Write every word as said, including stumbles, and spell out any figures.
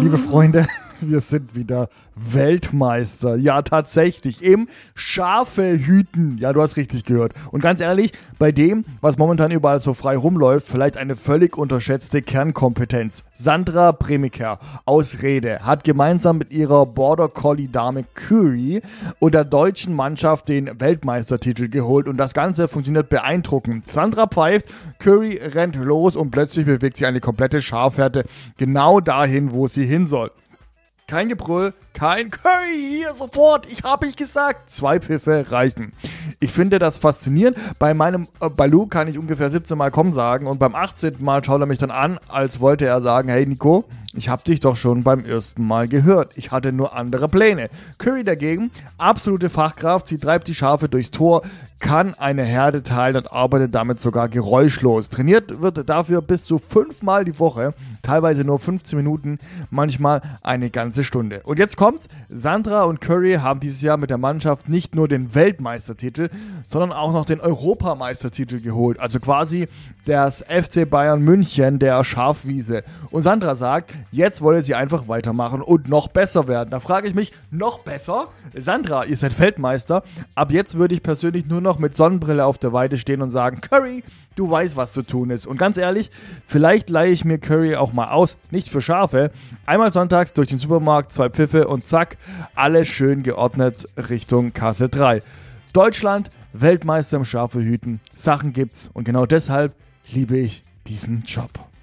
liebe Freunde, wir sind wieder Weltmeister. Ja, tatsächlich. Im Schafe hüten. Ja, du hast richtig gehört. Und ganz ehrlich, bei dem, was momentan überall so frei rumläuft, vielleicht eine völlig unterschätzte Kernkompetenz. Sandra Premiker aus Rede hat gemeinsam mit ihrer Border Collie Dame Curry und der deutschen Mannschaft den Weltmeistertitel geholt. Und das Ganze funktioniert beeindruckend. Sandra pfeift, Curry rennt los und plötzlich bewegt sich eine komplette Schafherde genau dahin, wo sie hin soll. Kein Gebrüll, kein Curry, hier sofort, ich habe ich gesagt. Zwei Pfiffe reichen. Ich finde das faszinierend. Bei meinem äh, Baloo kann ich ungefähr siebzehn Mal komm sagen und beim achtzehnten Mal schaut er mich dann an, als wollte er sagen, hey Nico, ich habe dich doch schon beim ersten Mal gehört. Ich hatte nur andere Pläne. Curry dagegen, absolute Fachkraft, sie treibt die Schafe durchs Tor, kann eine Herde teilen und arbeitet damit sogar geräuschlos. Trainiert wird dafür bis zu fünfmal die Woche, teilweise nur fünfzehn Minuten, manchmal eine ganze Stunde. Und jetzt kommt's, Sandra und Curry haben dieses Jahr mit der Mannschaft nicht nur den Weltmeistertitel, sondern auch noch den Europameistertitel geholt. Also quasi das F C Bayern München der Schafwiese. Und Sandra sagt, jetzt wolle sie einfach weitermachen und noch besser werden. Da frage ich mich, noch besser? Sandra, ihr seid Weltmeister. Ab jetzt würde ich persönlich nur noch mit Sonnenbrille auf der Weide stehen und sagen, Curry, du weißt, was zu tun ist. Und ganz ehrlich, vielleicht leihe ich mir Curry auch mal aus, nicht für Schafe. Einmal sonntags durch den Supermarkt, zwei Pfiffe und zack, alles schön geordnet Richtung Kasse drei. Deutschland, Weltmeister im Schafehüten, Sachen gibt's und genau deshalb liebe ich diesen Job.